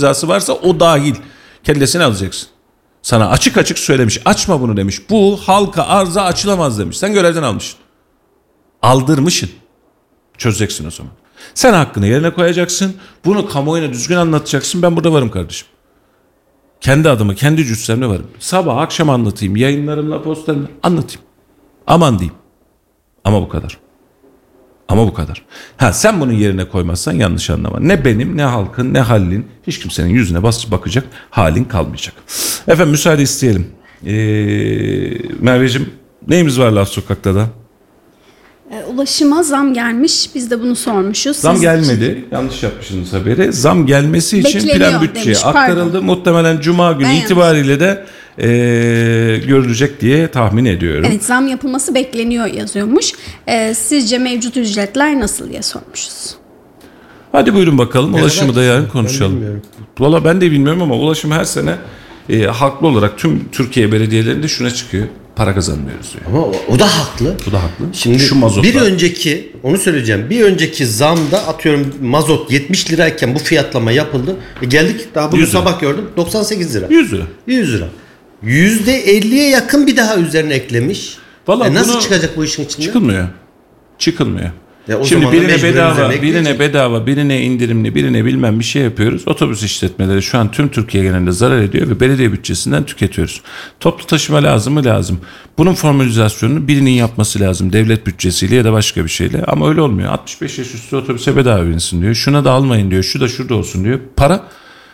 cezası varsa o dahil. Kellesini alacaksın. Sana açık açık söylemiş. Açma bunu demiş. Bu halka arza açılamaz demiş. Sen görevden almışsın. Aldırmışsın. Çözeceksin o zaman. Sen hakkını yerine koyacaksın. Bunu kamuoyuna düzgün anlatacaksın. Ben burada varım kardeşim. Kendi adımı, kendi cüssemle varım. Sabah akşam anlatayım. Yayınlarımla, postlarımla anlatayım. Aman diyeyim. Ama bu kadar. Ama bu kadar. Sen bunu yerine koymazsan yanlış anlama. Ne benim, ne halkın, ne Halil'in, hiç kimsenin yüzüne bakacak halin kalmayacak. Efendim müsaade isteyelim. Merveciğim, neyimiz var Laf Sokak'ta da? Ulaşıma zam gelmiş. Biz de bunu sormuşuz. Zam gelmedi. Yanlış yapmışsınız haberi. Zam gelmesi için plan bütçeye demiş, aktarıldı. Muhtemelen Cuma günü itibariyle de görülecek diye tahmin ediyorum. Evet, zam yapılması bekleniyor yazıyormuş. Sizce mevcut ücretler nasıl diye sormuşuz. Hadi buyurun bakalım. Ulaşımı da yarın konuşalım. Valla ben de bilmiyorum ama ulaşım her sene haklı olarak tüm Türkiye belediyelerinde şuna çıkıyor. Para kazanmıyoruz diyor. Ama o da haklı. Bu da haklı. Şimdi şu mazotla. bir önceki, onu söyleyeceğim. Bir önceki zamda atıyorum mazot 70 lirayken bu fiyatlama yapıldı. Geldik daha bugün sabah gördüm 98 lira. 100 lira. 100 lira. %50'ye yakın bir daha üzerine eklemiş. Vallahi nasıl çıkacak bu işin içinden? Çıkılmıyor. Ya şimdi birine bedava, birine indirimli, birine bilmem bir şey yapıyoruz. Otobüs işletmeleri şu an tüm Türkiye genelinde zarar ediyor ve belediye bütçesinden tüketiyoruz. Toplu taşıma lazım mı? Lazım. Bunun formülizasyonunu birinin yapması lazım. Devlet bütçesiyle ya da başka bir şeyle. Ama öyle olmuyor. 65 yaş üstü otobüse bedava binsin diyor. Şuna da almayın diyor. Şu da şurada olsun diyor. Para.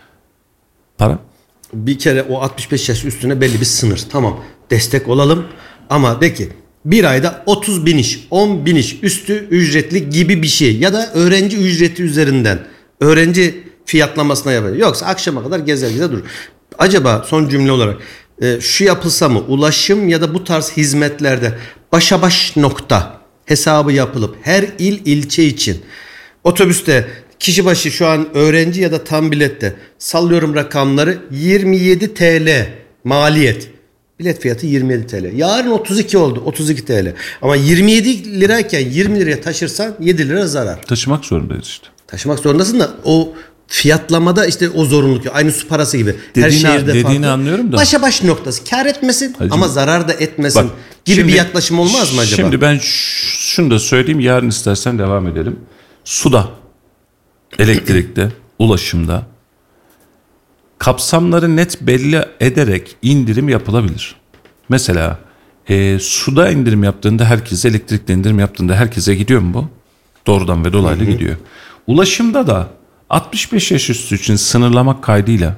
Bir kere o 65 yaş üstüne belli bir sınır. Tamam, destek olalım ama de ki bir ayda 30 biniş, 10 biniş üstü ücretli gibi bir şey. Ya da öğrenci ücreti üzerinden öğrenci fiyatlamasına yapıyor. Yoksa akşama kadar gezer durur. Acaba son cümle olarak şu yapılsa mı? Ulaşım ya da bu tarz hizmetlerde başa baş nokta hesabı yapılıp her ilçe için otobüste kişi başı şu an öğrenci ya da tam bilette sallıyorum rakamları 27 TL maliyet. Bilet fiyatı 27 TL. Yarın 32 oldu. 32 TL. Ama 27 lirayken 20 liraya taşırsan 7 lira zarar. Taşımak zorundayız işte. Taşımak zorundasın da o fiyatlamada işte o zorunluluk. Aynı su parası gibi. Her şehirde dediğini farklı. Anlıyorum da. Başa baş noktası. Kar etmesin ama zarar da etmesin gibi şimdi, bir yaklaşım olmaz mı acaba? Şimdi ben şunu da söyleyeyim. Yarın istersen devam edelim. Suda, elektrikte, ulaşımda kapsamları net belli ederek indirim yapılabilir. Mesela suda indirim yaptığında herkese, elektrikte indirim yaptığında herkese gidiyor mu bu? Doğrudan ve dolaylı gidiyor. Ulaşımda da 65 yaş üstü için sınırlamak kaydıyla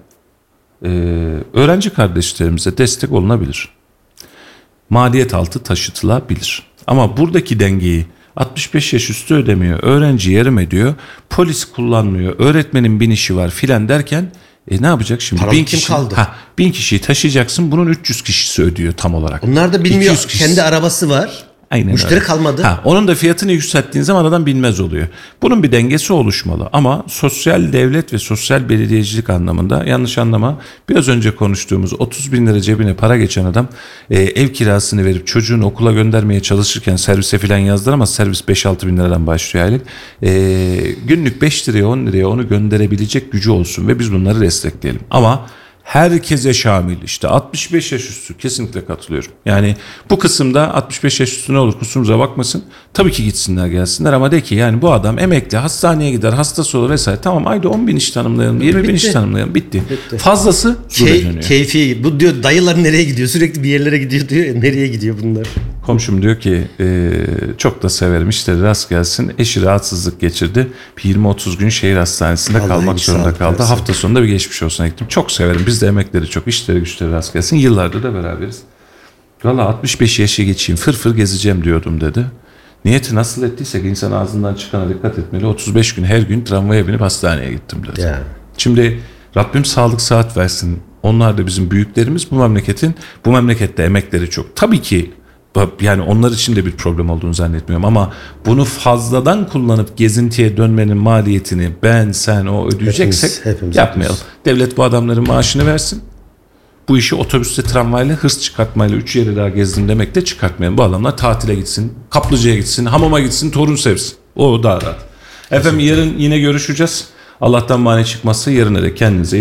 öğrenci kardeşlerimize destek olunabilir. Maliyet altı taşıtılabilir. Ama buradaki dengeyi 65 yaş üstü ödemiyor, öğrenci yarım ediyor, polis kullanmıyor, öğretmenin binişi var filan derken ne yapacak şimdi? Paralı kim kaldı? 1000 kişiyi taşıyacaksın, bunun 300 kişisi ödüyor tam olarak. Onlar da bilmiyor. Kendi arabası var. Aynen müşteri öyle. kalmadı. Onun da fiyatını yükselttiğin zaman adam bilmez oluyor. Bunun bir dengesi oluşmalı ama sosyal devlet ve sosyal belediyecilik anlamında yanlış anlama, biraz önce konuştuğumuz 30 bin lira cebine para geçen adam ev kirasını verip çocuğunu okula göndermeye çalışırken servise filan yazdıramaz. Servis 5-6 bin liradan başlıyor aylık. Günlük 5 liraya 10 liraya onu gönderebilecek gücü olsun ve biz bunları destekleyelim. Ama herkese şamil, işte 65 yaş üstü, kesinlikle katılıyorum. Yani bu kısımda 65 yaş üstü ne olur kusurumuza bakmasın. Tabii ki gitsinler gelsinler ama de ki yani bu adam emekli, hastaneye gider, hastası olur vesaire. Tamam, ayda 10 bin iş tanımlayalım, 20 bin iş tanımlayalım, bitti. Fazlası zula dönüyor. Keyfi. Bu diyor dayılar nereye gidiyor? Sürekli bir yerlere gidiyor diyor. Nereye gidiyor bunlar? Komşum diyor ki çok da severim, işleri rast gelsin. Eşi rahatsızlık geçirdi. 20-30 gün şehir hastanesinde kalmak zorunda kaldı. Hafta sonunda bir geçmiş olsuna gittim. Çok severim. Biz de emekleri çok, işleri güçleri rast gelsin. Yıllardır da beraberiz. Valla 65 yaşa geçeyim, fır gezeceğim diyordum dedi. Niyeti nasıl ettiysek insan ağzından çıkana dikkat etmeli. 35 gün her gün tramvaya binip hastaneye gittim dedi. Yani. Şimdi Rabbim sağlık saat versin. Onlar da bizim büyüklerimiz, bu memlekette emekleri çok. Tabii ki yani onlar için de bir problem olduğunu zannetmiyorum ama bunu fazladan kullanıp gezintiye dönmenin maliyetini sen o ödeyeceksek hepimiz yapmayalım. Devlet bu adamların maaşını versin. Bu işi otobüste, tramvayla, hırs çıkartmayla 3 yere daha gezdim demekle çıkartmayalım. Bu adamlar tatile gitsin, kaplıcaya gitsin, hamama gitsin, torun sevsin. O daha rahat. Efendim yarın yine görüşeceğiz. Allah'tan mani çıkmazsa yarına da kendinize